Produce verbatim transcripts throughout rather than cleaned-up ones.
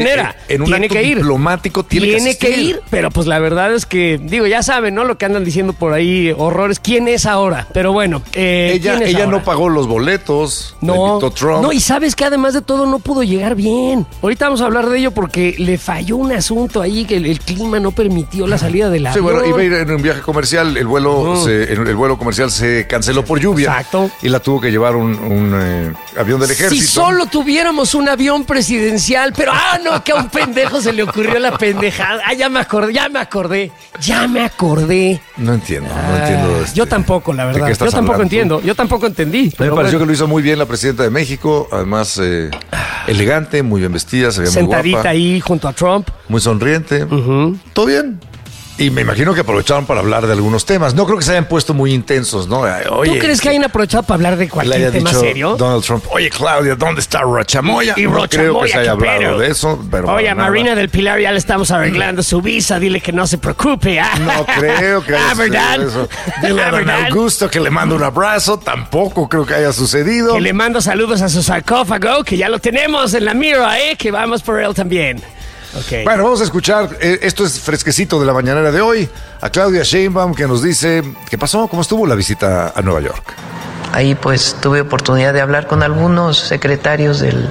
manera, en un tiene acto que ir. diplomático tiene, Tiene que, que ir, pero pues la verdad es que, digo, ya saben, ¿no? Lo que andan diciendo por ahí, horrores. ¿Quién es ahora? Pero bueno, eh, Ella, ¿quién es ella ahora? no pagó los boletos, No, la invitó Trump. no, y sabes que además de todo no pudo llegar bien. Ahorita vamos a hablar de ello porque le falló un asunto ahí, que el, el clima no permitió la salida del Sí, avión. bueno, iba a ir en un viaje comercial, el vuelo, Mm. se, el, el vuelo comercial se canceló por lluvia. Exacto. Y la tuvo que llevar un, un eh, avión del ejército. Si solo tuviéramos un avión presidencial, pero ¡ah, no! Que a un pendejo se le ocurrió la pendejada. Ah, ya me acordé, ya me acordé, ya me acordé. No entiendo, no Ah, entiendo. Este, yo tampoco, la ¿de verdad. qué estás Yo tampoco hablando? entiendo, yo tampoco entendí. A mí me pero pareció bueno. que lo hizo muy bien la presidenta de México, además eh, elegante, muy bien vestida, se veía muy Sentadita guapa, ahí junto a Trump. muy sonriente. Ujú. Todo bien. Y me imagino que aprovecharon para hablar de algunos temas. No creo que se hayan puesto muy intensos, ¿no? Oye, ¿Tú crees que hayan aprovechado para hablar de le cualquier haya tema dicho serio? Donald Trump, oye Claudia, ¿dónde está Rochamoya? Y No creo que Rochamoya, se haya ¿qué hablado pedo? de eso, pero Oye, para a nada. Marina del Pilar ya le estamos arreglando su visa. Dile que no se preocupe. Ah, No creo que haya ah, ¿verdad? sucedido eso. Dile a Ah, don ¿verdad? Augusto que le mando un abrazo. Tampoco creo que haya sucedido. Que le mando saludos a su sarcófago, que ya lo tenemos en la mira, ¿eh? Que vamos por él también. Okay. Bueno, vamos a escuchar, eh, esto es fresquecito de la mañanera de hoy, a Claudia Sheinbaum, que nos dice, ¿qué pasó? ¿Cómo estuvo la visita a Nueva York? Ahí pues tuve oportunidad de hablar con algunos secretarios del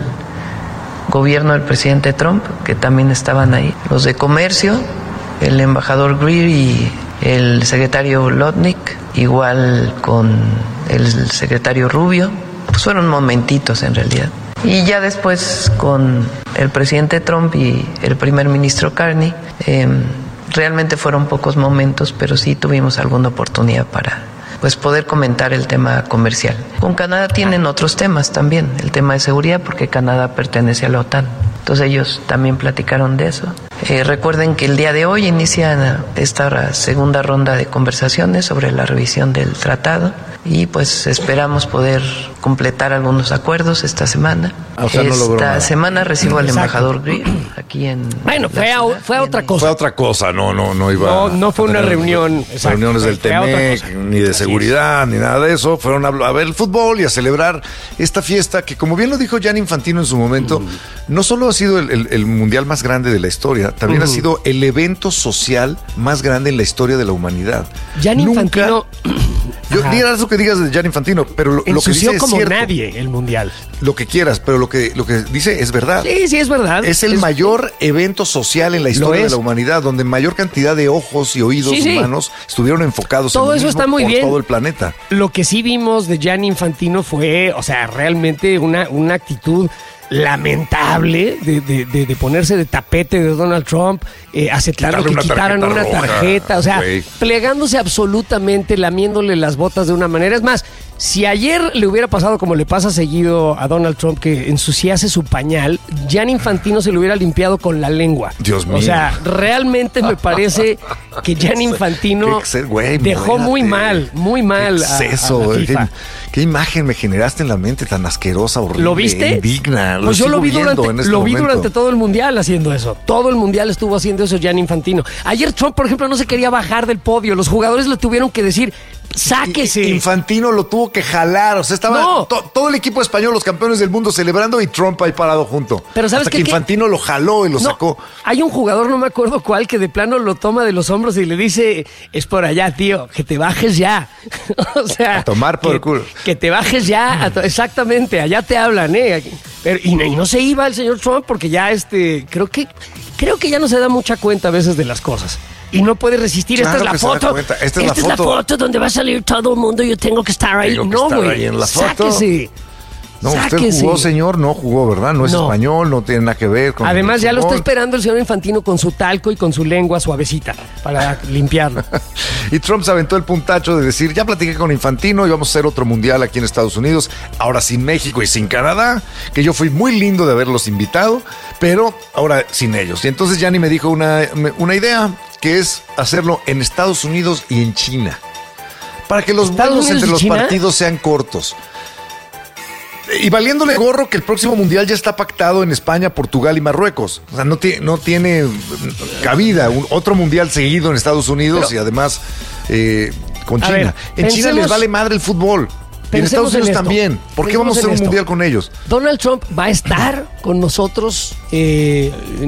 gobierno del presidente Trump, que también estaban ahí. Los de comercio, el embajador Greer y el secretario Lotnick, igual con el secretario Rubio. Pues fueron momentitos en realidad. Y ya después con el presidente Trump y el primer ministro Carney, eh, realmente fueron pocos momentos, pero sí tuvimos alguna oportunidad para pues poder comentar el tema comercial. Con Canadá tienen otros temas también, el tema de seguridad, porque Canadá pertenece a la OTAN. Entonces ellos también platicaron de eso. Eh, recuerden que el día de hoy inicia esta segunda ronda de conversaciones sobre la revisión del tratado y pues esperamos poder completar algunos acuerdos esta semana. Ah, o sea, no logró esta nada. semana recibo al Exacto. embajador Greer aquí en... Bueno, fue la a, ciudad, fue a otra en- cosa. Fue a otra cosa, no, no, no iba No, no fue a una tener reunión, exacto. reuniones del Fue a otra Temec, cosa. ni de Así seguridad, ni nada de eso. Fueron a, a ver el fútbol y a celebrar esta fiesta que, como bien lo dijo Gianni Infantino en su momento, no solo ha sido el, el- el mundial más grande de la historia, también ha sido el evento social más grande en la historia de la humanidad. Gianni Nunca- Infantino Yo Ajá. digas lo que digas de Gianni Infantino, pero lo, lo que ensució dice es como cierto. nadie el mundial. Lo que quieras, pero lo que, lo que dice es verdad. Sí, sí, es verdad. Es el mayor evento social en la historia de la humanidad, donde mayor cantidad de ojos y oídos Sí, sí. humanos estuvieron enfocados Todo en eso lo mismo está muy por bien. todo el planeta. Lo que sí vimos de Gianni Infantino fue, o sea, realmente una, una actitud lamentable de, de, de, de ponerse de tapete de Donald Trump, eh, aceptando Quitarle que una quitaran tarjeta una roja, tarjeta, o sea, güey. plegándose absolutamente, lamiéndole las botas de una manera. Es más, si ayer le hubiera pasado como le pasa seguido a Donald Trump, que ensuciase su pañal, Gianni Infantino se lo hubiera limpiado con la lengua. Dios mío. O sea, realmente me parece que Gianni Infantino Qué ser- güey, dejó muy muérate. mal, muy mal a- ¿Qué es eso? a la güey? ¿Qué, FIFA. qué imagen me generaste en la mente tan asquerosa, horrible, ¿Lo viste? indigna? Pues yo sigo lo vi viendo durante, en este lo vi momento. durante todo el mundial haciendo eso. Todo el mundial estuvo haciendo eso Gianni Infantino. Ayer Trump, por ejemplo, no se quería bajar del podio. Los jugadores le tuvieron que decir, sáquese. Infantino lo tuvo que jalar, o sea, estaba No. to- todo el equipo español, los campeones del mundo celebrando y Trump ahí parado junto. Pero ¿sabes Hasta qué? que ¿Qué? Infantino lo jaló y lo No, sacó. hay un jugador, no me acuerdo cuál, que de plano lo toma de los hombros y le dice, es por allá, tío, que te bajes ya. O sea, A tomar por que, culo. Que te bajes ya. a to- exactamente, allá te hablan, ¿eh? Pero, y, no- y no se iba el señor Trump porque ya, este, creo que, creo que ya no se da mucha cuenta a veces de las cosas. Y no puede resistir. Claro Esta es que la se da foto. cuenta. Esta es la foto. foto donde va a salir todo el mundo. Yo tengo que estar ahí. Tengo que no, estar güey. ahí en la foto. Sáquese. No, usted Sáquese. jugó, señor, no jugó, ¿verdad? No es No. español, no tiene nada que ver con Además, el ya lo está fútbol. esperando el señor Infantino con su talco y con su lengua suavecita para limpiarlo. Y Trump se aventó el puntacho de decir, ya platiqué con Infantino y vamos a hacer otro mundial aquí en Estados Unidos, ahora sin México y sin Canadá, que yo fui muy lindo de haberlos invitado, pero ahora sin ellos. Y entonces Gianni me dijo una, una idea, que es hacerlo en Estados Unidos y en China, para que los ¿Estados vuelos Unidos entre y los China? partidos sean cortos. Y valiéndole gorro que el próximo mundial ya está pactado en España, Portugal y Marruecos. O sea, no, tiene no tiene cabida un, otro mundial seguido en Estados Unidos. Pero, y además eh, con a China. ver, en pensemos, China les vale madre el fútbol. en Estados Unidos en esto. también. ¿Por qué Pensemos vamos a hacer en un esto. mundial con ellos? Donald Trump va a estar con nosotros eh,